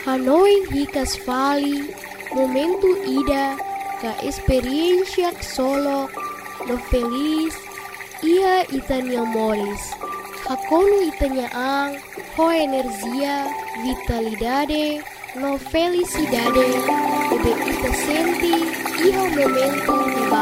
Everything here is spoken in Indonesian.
Hanoi hikas fali, momento ida, ka experiencia solo, no feliz, ia itania molis. Hakonu itanya ang, ho energia, vitalidade, no felicidade, ebe ita senti, iho momento